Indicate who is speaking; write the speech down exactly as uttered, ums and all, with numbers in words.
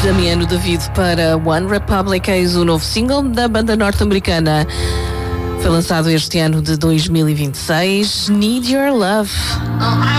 Speaker 1: Damiano David para One Republic, eis o novo single da banda norte-americana. Foi lançado este ano de dois mil e vinte e seis, Need Your Love.